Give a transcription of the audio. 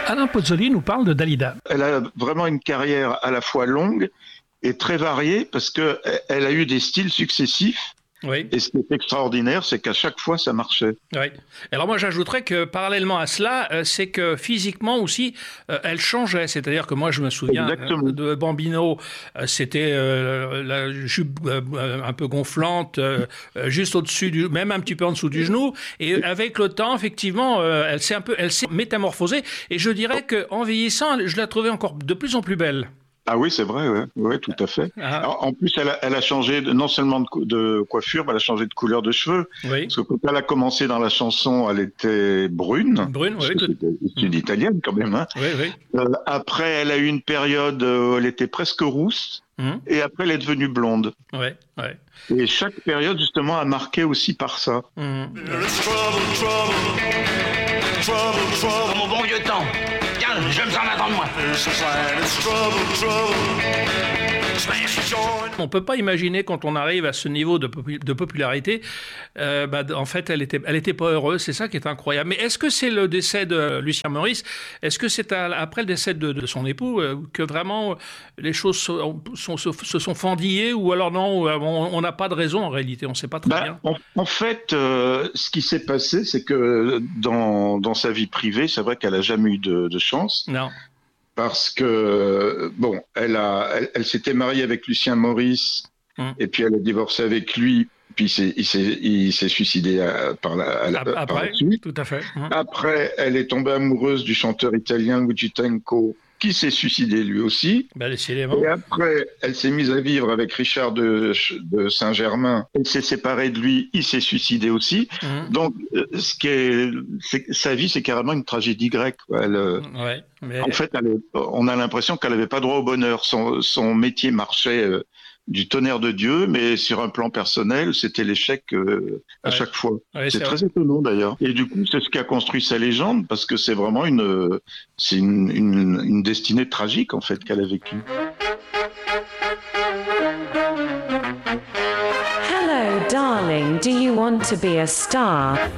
Alain Pozzoli nous parle de Dalida. Elle a vraiment une carrière à la fois longue et très variée parce que elle a eu des styles successifs. Oui. Et ce qui est extraordinaire, c'est qu'à chaque fois, ça marchait. Oui. Alors moi, j'ajouterais que parallèlement à cela, c'est que physiquement aussi, elle changeait. C'est-à-dire que moi, je me souviens de Bambino, c'était la jupe un peu gonflante, juste au-dessus même un petit peu en dessous du genou. Et avec le temps, effectivement, elle s'est métamorphosée. Et je dirais qu'en vieillissant, je la trouvais encore de plus en plus belle. Ah oui, c'est vrai, ouais, tout à fait. Alors, en plus, elle a changé non seulement de coiffure, mais elle a changé de couleur de cheveux. Oui. Parce que quand elle a commencé dans la chanson, elle était brune. Brune, oui. C'était une italienne quand même. Hein. Oui. Après, elle a eu une période où elle était presque rousse. Et après, elle est devenue blonde. Ouais. Et chaque période, justement, a marqué aussi par ça. Dans mon bon vieux temps. Je me sens attendre moi. On peut pas imaginer quand on arrive à ce niveau de popularité, en fait, elle était pas heureuse. C'est ça qui est incroyable. Mais est-ce que c'est le décès de Lucien Maurice? Est-ce que c'est après le décès de son époux que vraiment les choses se sont fendillées, ou alors non, on n'a pas de raison en réalité, on sait pas très bien. En fait, ce qui s'est passé, c'est que dans sa vie privée, c'est vrai qu'elle a jamais eu de chance. Non. Parce que, bon, elle s'était mariée avec Lucien Maurice, et puis elle a divorcé avec lui, puis il s'est suicidé par la suite. Tout à fait. Après, elle est tombée amoureuse du chanteur italien Luigi Tenco, qui s'est suicidé lui aussi. Décidément. Et après, elle s'est mise à vivre avec Richard de Saint-Germain. Elle s'est séparée de lui, il s'est suicidé aussi. Donc, sa vie, c'est carrément une tragédie grecque. En fait, on a l'impression qu'elle n'avait pas droit au bonheur. Son métier marchait du tonnerre de Dieu, mais sur un plan personnel, c'était l'échec à chaque fois. C'est très étonnant d'ailleurs. Et du coup, c'est ce qui a construit sa légende, parce que c'est vraiment une destinée tragique en fait qu'elle a vécue. Hello, darling. Do you want to be a star?